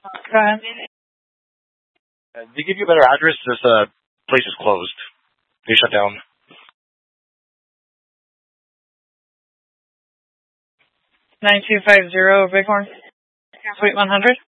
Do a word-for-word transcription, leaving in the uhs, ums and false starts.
Go ahead. Uh, they give you a better address. This uh, place is closed. They shut down. nine two five zero Bighorn, Suite one hundred.